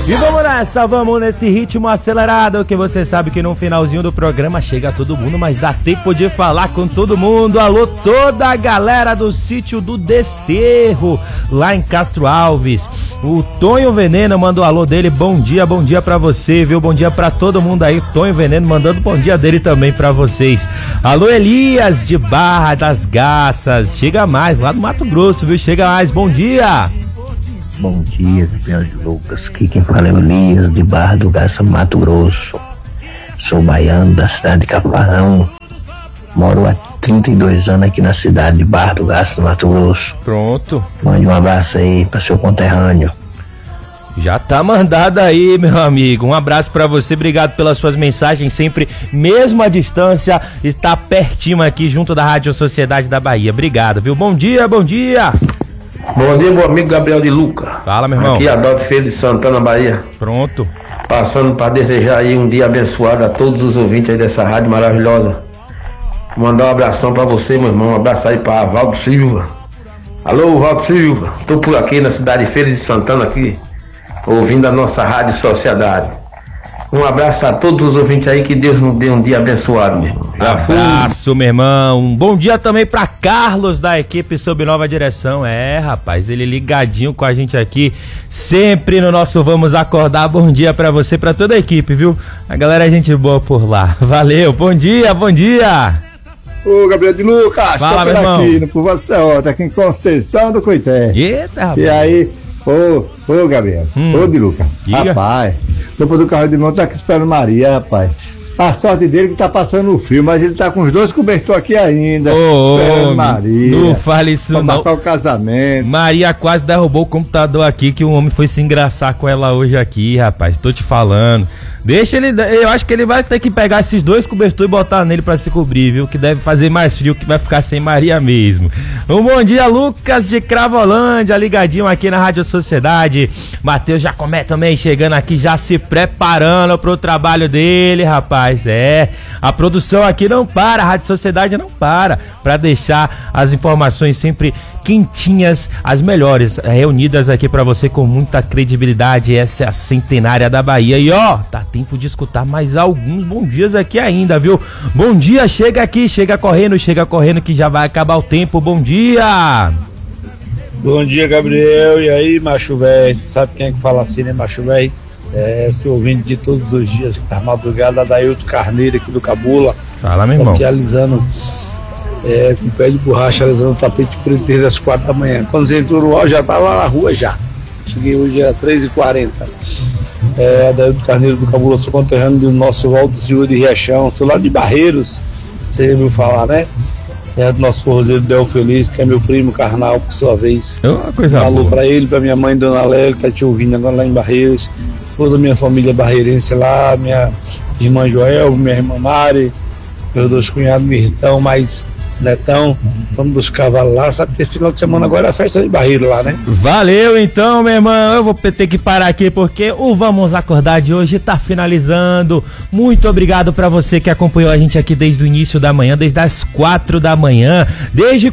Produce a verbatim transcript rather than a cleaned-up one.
E vamos nessa, vamos nesse ritmo acelerado, que você sabe que no finalzinho do programa chega todo mundo, mas dá tempo de falar com todo mundo. Alô, toda a galera do sítio do Desterro, lá em Castro Alves. O Tonho Veneno mandou alô dele, bom dia, bom dia pra você, viu? Bom dia pra todo mundo aí. Tonho Veneno mandando bom dia dele também pra vocês. Alô, Elias de Barra das Garças, chega mais, lá do Mato Grosso, viu? Chega mais, bom dia. Bom dia, Gabriel de Lucas. Aqui quem fala é o Elias de Barra do Garça, Mato Grosso. Sou baiano da cidade de Cafarão. Moro há trinta e dois anos aqui na cidade de Barra do Garça, no Mato Grosso. Pronto. Mande um abraço aí para seu conterrâneo. Já tá mandado aí, meu amigo. Um abraço pra você, obrigado pelas suas mensagens, sempre, mesmo à distância, está pertinho aqui junto da Rádio Sociedade da Bahia. Obrigado, viu? Bom dia, bom dia. Bom dia, meu amigo Gabriel de Luca. Fala, meu irmão. Aqui é Adolfo Feio de Santana, Bahia. Pronto. Passando para desejar aí um dia abençoado a todos os ouvintes aí dessa rádio maravilhosa. Mandar um abração para você, meu irmão. Um abraço aí para Valdo Silva. Alô, Valdo Silva. Tô por aqui na cidade de Feira de Santana aqui, ouvindo a nossa Rádio Sociedade. Um abraço a todos os ouvintes aí, que Deus nos dê um dia abençoado, meu irmão. Abraço, meu irmão. Um bom dia também pra Carlos, da equipe Sob Nova Direção. É, rapaz, ele ligadinho com a gente aqui, sempre no nosso Vamos Acordar. Bom dia pra você, pra toda a equipe, viu? A galera é gente boa por lá. Valeu, bom dia, bom dia. Ô, Gabriel de Lucas, fala, tô por meu aqui, irmão. no Por Você Outra, aqui em Conceição do Coité. Eita, rapaz. E aí, ô, ô, Gabriel, Hum. ô, de Lucas, Diga. rapaz, depois do carro de mão, tá aqui esperando Maria, rapaz. A sorte dele que tá passando o frio, mas ele tá com os dois cobertores aqui ainda, Ô, esperando homem, Maria. não fale isso pra não. marcar o casamento. Maria quase derrubou o computador aqui, que o homem foi se engraçar com ela hoje aqui, rapaz. Tô te falando. Deixa ele, eu acho que ele vai ter que pegar esses dois cobertores e botar nele pra se cobrir, viu? Que deve fazer mais frio, que vai ficar sem Maria mesmo. Um bom dia, Lucas de Cravolândia, ligadinho aqui na Rádio Sociedade. Matheus Jacomé também chegando aqui, já se preparando pro trabalho dele, rapaz. É, a produção aqui não para, a Rádio Sociedade não para, pra deixar as informações sempre quentinhas, as melhores, reunidas aqui pra você com muita credibilidade. Essa é a centenária da Bahia. E ó, tá tempo de escutar mais alguns bom dias aqui ainda, viu? Bom dia, chega aqui, chega correndo, chega correndo que já vai acabar o tempo. Bom dia! Bom dia, Gabriel. E aí, macho velho? Sabe quem é que fala assim, né, macho velho? É, seu ouvinte de todos os dias, que tá madrugada, Adailton Carneiro aqui do Cabula. Fala, meu irmão. Aqui alisando, é, com pé de borracha, alisando o tapete preto desde as quatro da manhã. Quando você entrou no ar, já tava lá na rua já. Cheguei hoje às três e quarenta. É, Adailton Carneiro do Cabula, sou conterrâneo do nosso Valdo Silva de Riachão, sou lá de Barreiros, você ouviu falar, né? É do nosso forrozeiro Del Feliz, que é meu primo carnal, por sua vez. É uma coisa Falou boa. pra ele, pra minha mãe, Dona Lélia, que tá te ouvindo agora lá em Barreiros. Toda a minha família barreirense lá, minha irmã Joel, minha irmã Mari, meus dois cunhados, Mirtão, mais Netão, vamos dos cavalos lá, sabe que esse final de semana agora é a festa de Barreiro lá, né? Valeu então, meu irmão, eu vou ter que parar aqui porque o Vamos Acordar de hoje tá finalizando. Muito obrigado pra você que acompanhou a gente aqui desde o início da manhã, desde as quatro da manhã, desde